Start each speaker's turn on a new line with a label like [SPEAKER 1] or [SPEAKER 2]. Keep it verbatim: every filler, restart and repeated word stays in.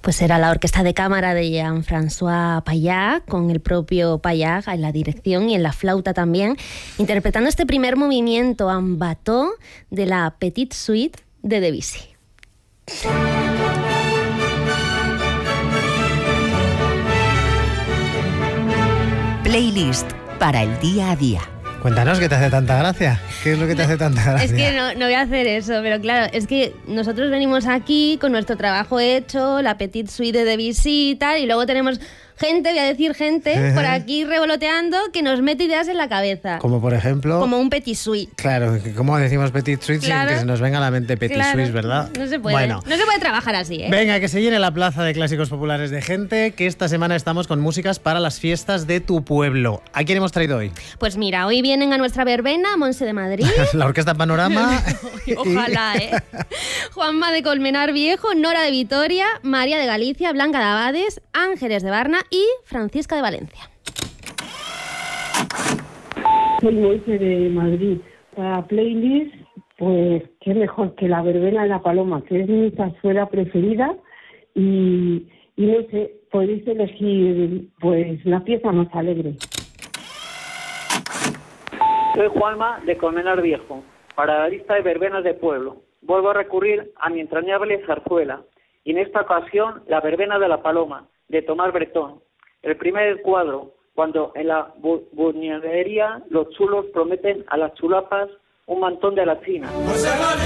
[SPEAKER 1] Pues era la orquesta de cámara de Jean-François Payag, con el propio Payag en la dirección y en la flauta también, interpretando este primer movimiento en bateau de la Petite Suite de Debussy.
[SPEAKER 2] Playlist para el día a día.
[SPEAKER 3] Cuéntanos, ¿qué te hace tanta gracia? ¿Qué es lo que te hace tanta gracia?
[SPEAKER 1] Es que no, no voy a hacer eso, pero claro, es que nosotros venimos aquí con nuestro trabajo hecho, la Petite Suite de Debussy y tal, y luego tenemos gente, voy a decir gente, por aquí revoloteando que nos mete ideas en la cabeza.
[SPEAKER 3] Como por ejemplo...
[SPEAKER 1] Como un Petit Suite.
[SPEAKER 3] Claro, como decimos Petit Suite,
[SPEAKER 1] claro,
[SPEAKER 3] sin que se nos venga a la mente Petit
[SPEAKER 1] claro,
[SPEAKER 3] Suisse, ¿verdad?
[SPEAKER 1] No se puede,
[SPEAKER 3] bueno.
[SPEAKER 1] no se puede trabajar así, ¿eh?
[SPEAKER 3] Venga, que se llene la plaza de clásicos populares de gente, que esta semana estamos con músicas para las fiestas de tu pueblo. ¿A quién hemos traído hoy?
[SPEAKER 1] Pues mira, hoy vienen a nuestra verbena Monse de Madrid.
[SPEAKER 3] La Orquesta Panorama.
[SPEAKER 1] Ojalá, ¿eh? Juanma de Colmenar Viejo, Nora de Vitoria, María de Galicia, Blanca de Abades, Ángeles de Varna y Francisca de Valencia.
[SPEAKER 4] Soy Monse de Madrid. Para playlist, pues qué mejor que la verbena de la Paloma, que es mi zarzuela preferida, y, y no sé, podéis elegir pues la pieza más alegre.
[SPEAKER 5] Soy Juanma de Colmenar Viejo. Para la lista de verbenas de pueblo, vuelvo a recurrir a mi entrañable zarzuela, y en esta ocasión la verbena de la Paloma, de Tomás Bretón. El primer cuadro, cuando en la bu buñadería los chulos prometen a las chulapas un mantón de la China.